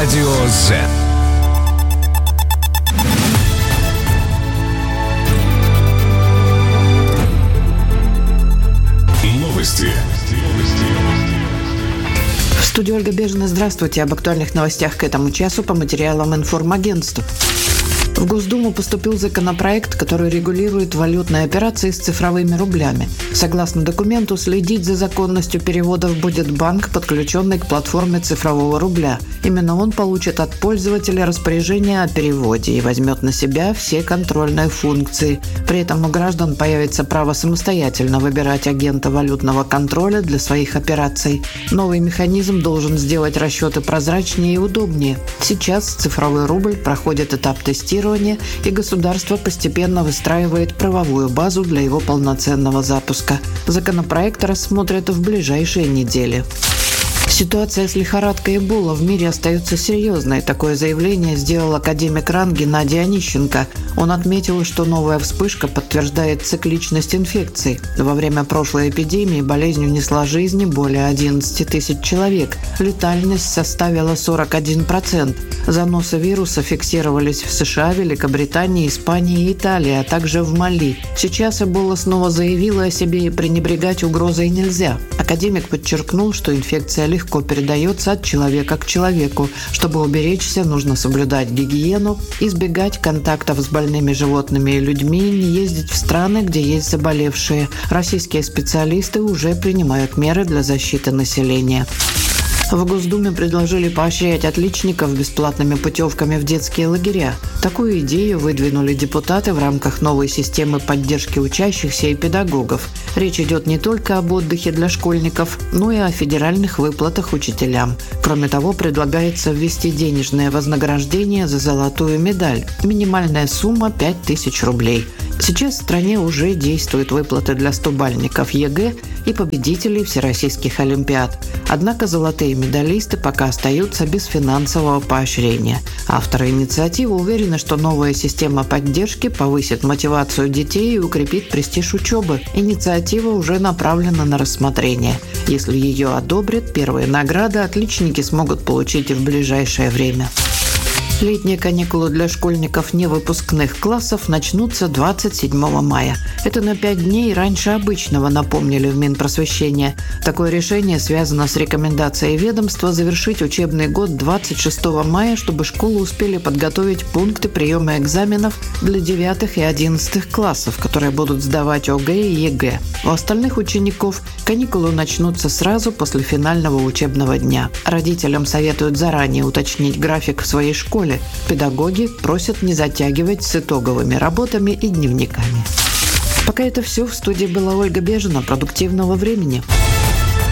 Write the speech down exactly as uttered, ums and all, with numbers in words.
Радио Z. Новости. В студии Ольга Бежина. Здравствуйте. Об актуальных новостях к этому часу по материалам информагентства. В Госдуму поступил законопроект, который регулирует валютные операции с цифровыми рублями. Согласно документу, следить за законностью переводов будет банк, подключенный к платформе цифрового рубля. Именно он получит от пользователя распоряжение о переводе и возьмет на себя все контрольные функции. При этом у граждан появится право самостоятельно выбирать агента валютного контроля для своих операций. Новый механизм должен сделать расчеты прозрачнее и удобнее. Сейчас цифровой рубль проходит этап тестирования, и государство постепенно выстраивает правовую базу для его полноценного запуска. Законопроект рассмотрят в ближайшие недели. Ситуация с лихорадкой Эбола в мире остается серьезной. Такое заявление сделал академик РАН Геннадий Онищенко. Он отметил, что новая вспышка подтверждает цикличность инфекций. Во время прошлой эпидемии болезнь унесла жизни более одиннадцати тысяч человек. Летальность составила сорок один процент. Заносы вируса фиксировались в США, Великобритании, Испании и Италии, а также в Мали. Сейчас Эбола снова заявила о себе, и пренебрегать угрозой нельзя. Академик подчеркнул, что инфекция легко легко передается от человека к человеку. Чтобы уберечься, нужно соблюдать гигиену, избегать контактов с больными животными и людьми, не ездить в страны, где есть заболевшие. Российские специалисты уже принимают меры для защиты населения. В Госдуме предложили поощрять отличников бесплатными путевками в детские лагеря. Такую идею выдвинули депутаты в рамках новой системы поддержки учащихся и педагогов. Речь идет не только об отдыхе для школьников, но и о федеральных выплатах учителям. Кроме того, предлагается ввести денежное вознаграждение за золотую медаль. Минимальная сумма – пять тысяч рублей. Сейчас в стране уже действуют выплаты для стобальников ЕГЭ и победителей всероссийских олимпиад. Однако золотые медалисты пока остаются без финансового поощрения. Авторы инициативы уверены, что новая система поддержки повысит мотивацию детей и укрепит престиж учебы. Инициатива уже направлена на рассмотрение. Если ее одобрят, первые награды отличники смогут получить и в ближайшее время. Летние каникулы для школьников невыпускных классов начнутся двадцать седьмого мая. Это на пять дней раньше обычного, напомнили в Минпросвещения. Такое решение связано с рекомендацией ведомства завершить учебный год двадцать шестого мая, чтобы школы успели подготовить пункты приема экзаменов для девятых и одиннадцатых классов, которые будут сдавать ОГЭ и ЕГЭ. У остальных учеников каникулы начнутся сразу после финального учебного дня. Родителям советуют заранее уточнить график в своей школе. Педагоги просят не затягивать с итоговыми работами и дневниками. Пока это все. В студии была Ольга Бежина. Продуктивного времени.